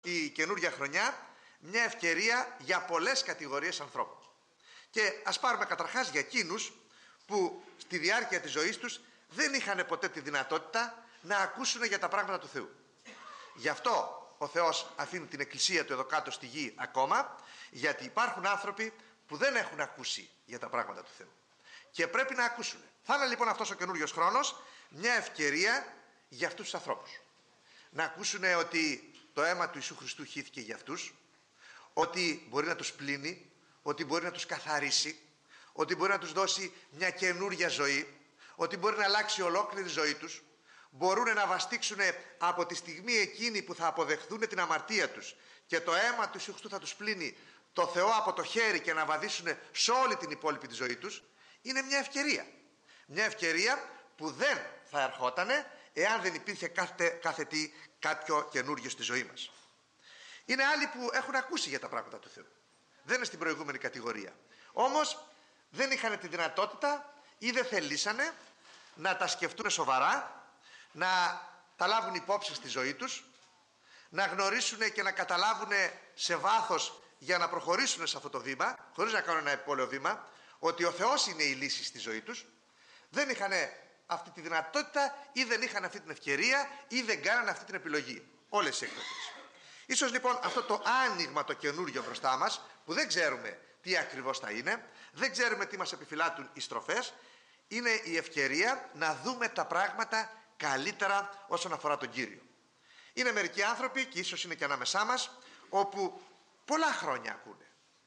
η καινούργια χρονιά μια ευκαιρία για πολλές κατηγορίες ανθρώπων. Και ας πάρουμε καταρχάς για εκείνους που στη διάρκεια της ζωής τους δεν είχαν ποτέ τη δυνατότητα να ακούσουν για τα πράγματα του Θεού. Γι' αυτό ο Θεός αφήνει την Εκκλησία του εδώ κάτω στη γη ακόμα, γιατί υπάρχουν άνθρωποι που δεν έχουν ακούσει για τα πράγματα του Θεού και πρέπει να ακούσουν. Θα είναι λοιπόν αυτός ο καινούριος χρόνος μια ευκαιρία για αυτούς τους ανθρώπους να ακούσουν ότι το αίμα του Ιησού Χριστού χύθηκε για αυτούς, ότι μπορεί να τους πλύνει, ότι μπορεί να τους καθαρίσει, ότι μπορεί να τους δώσει μια καινούρια ζωή, ότι μπορεί να αλλάξει ολόκληρη η ζωή τους. Μπορούν να βαστίξουν από τη στιγμή εκείνη που θα αποδεχθούν την αμαρτία τους και το αίμα του Ιησού Χριστού θα τους πλύνει το Θεό από το χέρι και να βαδίσουν σε όλη την υπόλοιπη τη ζωή τους. Είναι μια ευκαιρία. Μια ευκαιρία που δεν θα ερχότανε εάν δεν υπήρχε κάθε τι κάποιο καινούργιο στη ζωή μας. Είναι άλλοι που έχουν ακούσει για τα πράγματα του Θεού. Δεν είναι στην προηγούμενη κατηγορία. Όμως δεν είχαν τη δυνατότητα ή δεν θελήσανε να τα σκεφτούν σοβαρά, να τα λάβουν υπόψη στη ζωή τους, να γνωρίσουν και να καταλάβουν σε βάθος για να προχωρήσουν σε αυτό το βήμα, χωρίς να κάνουν ένα επόλαιο βήμα, ότι ο Θεός είναι η λύση στη ζωή τους. Δεν είχαν αυτή τη δυνατότητα ή δεν είχαν αυτή την ευκαιρία ή δεν κάνανε αυτή την επιλογή. Όλες οι εκδοχές. Ίσως λοιπόν αυτό το άνοιγμα το καινούριο μπροστά μας, που δεν ξέρουμε τι ακριβώς θα είναι, δεν ξέρουμε τι μας επιφυλάττουν οι στροφές, είναι η ευκαιρία να δούμε τα πράγματα καλύτερα όσον αφορά τον Κύριο. Είναι μερικοί άνθρωποι, και ίσως είναι και ανάμεσά μας, όπου πολλά χρόνια ακούνε.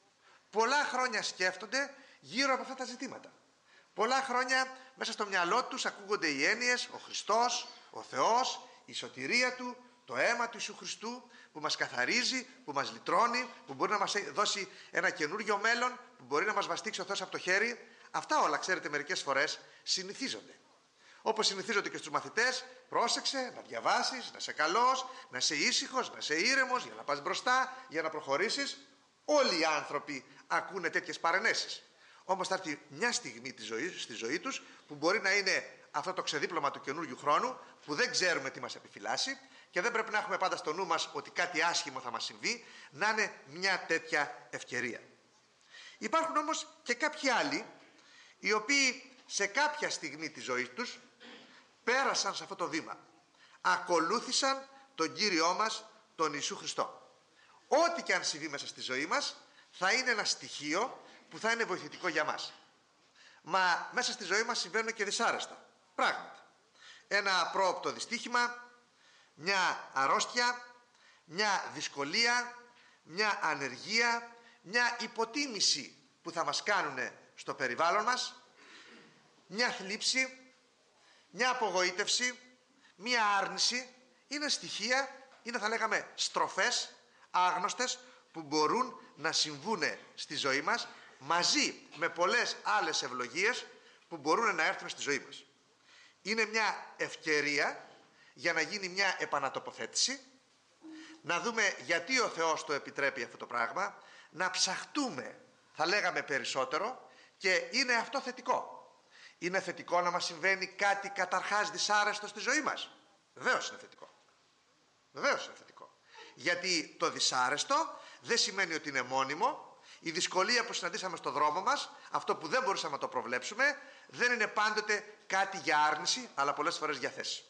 Πολλά χρόνια σκέφτονται γύρω από αυτά τα ζητήματα. Πολλά χρόνια μέσα στο μυαλό τους ακούγονται οι έννοιες, ο Χριστός, ο Θεός, η σωτηρία Του, το αίμα του Ιησού Χριστού που μας καθαρίζει, που μας λυτρώνει, που μπορεί να μας δώσει ένα καινούριο μέλλον, που μπορεί να μας βαστίξει ο Θεός από το χέρι. Αυτά όλα, ξέρετε, μερικές φορές συνηθίζονται. Όπως συνηθίζονται και στους μαθητές, πρόσεξε να διαβάσεις, να είσαι καλός, να είσαι ήσυχος, να είσαι ήρεμος, για να πας μπροστά, για να προχωρήσεις. Όλοι οι άνθρωποι ακούνε τέτοιες παρενέσεις. Όμως θα έρθει μια στιγμή στη ζωή τους που μπορεί να είναι αυτό το ξεδίπλωμα του καινούριου χρόνου, που δεν ξέρουμε τι μας επιφυλάσσει και δεν πρέπει να έχουμε πάντα στο νου μας ότι κάτι άσχημο θα μας συμβεί, να είναι μια τέτοια ευκαιρία. Υπάρχουν όμως και κάποιοι άλλοι οι οποίοι σε κάποια στιγμή της ζωής τους πέρασαν σε αυτό το βήμα. Ακολούθησαν τον Κύριό μας, τον Ιησού Χριστό. Ό,τι και αν συμβεί μέσα στη ζωή μας θα είναι ένα στοιχείο που θα είναι βοηθητικό για μας. Μα μέσα στη ζωή μας συμβαίνουν και δυσάρεστα πράγματα. Ένα απρόοπτο δυστύχημα, μια αρρώστια, μια δυσκολία, μια ανεργία, μια υποτίμηση που θα μας κάνουν στο περιβάλλον μας, μια θλίψη, μια απογοήτευση, μια άρνηση. Είναι στοιχεία, είναι θα λέγαμε στροφές άγνωστες που μπορούν να συμβούν στη ζωή μας, μαζί με πολλές άλλες ευλογίες που μπορούν να έρθουν στη ζωή μας. Είναι μια ευκαιρία για να γίνει μια επανατοποθέτηση, να δούμε γιατί ο Θεός το επιτρέπει αυτό το πράγμα, να ψαχτούμε, θα λέγαμε, περισσότερο, και είναι αυτό θετικό. Είναι θετικό να μας συμβαίνει κάτι καταρχάς δυσάρεστο στη ζωή μας. Βεβαίως είναι θετικό. Βεβαίως είναι θετικό. Γιατί το δυσάρεστο δεν σημαίνει ότι είναι μόνιμο. Η δυσκολία που συναντήσαμε στο δρόμο μας, αυτό που δεν μπορούσαμε να το προβλέψουμε, δεν είναι πάντοτε κάτι για άρνηση, αλλά πολλές φορές για θέση.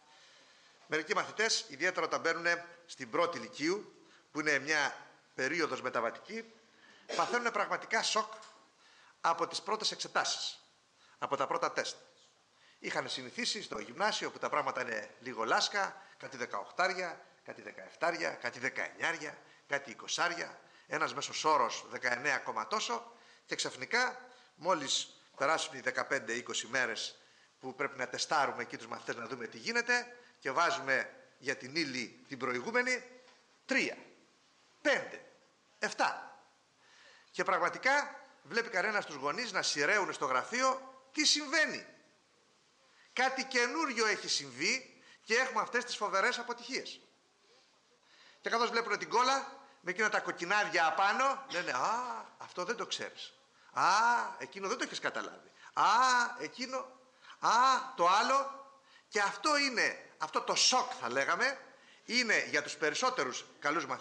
Μερικοί μαθητές, ιδιαίτερα όταν μπαίνουν στην πρώτη λυκείου, που είναι μια περίοδος μεταβατική, παθαίνουν πραγματικά σοκ από τις πρώτες εξετάσεις, από τα πρώτα τεστ. Είχαν συνηθίσει στο γυμνάσιο που τα πράγματα είναι λίγο λάσκα, κάτι 18, κάτι 17, κάτι 19, κάτι 20, ένας μέσος όρος 19, τόσο, και ξαφνικά μόλις περάσουν οι 15-20 μέρες που πρέπει να τεστάρουμε εκεί τους μαθητές να δούμε τι γίνεται, και βάζουμε για την ύλη την προηγούμενη 3, 5, 7. Και πραγματικά βλέπει κανένας τους γονείς να σειραίουν στο γραφείο τι συμβαίνει. Κάτι καινούριο έχει συμβεί και έχουμε αυτές τις φοβερές αποτυχίες. Και καθώς βλέπουν την κόλλα με εκείνα τα κοκκινάδια απάνω, λένε «Α, αυτό δεν το ξέρεις. Α, εκείνο δεν το έχεις καταλάβει. Α, εκείνο. Α, το άλλο». Και αυτό είναι, αυτό το σοκ θα λέγαμε, είναι για τους περισσότερους καλούς μαθητές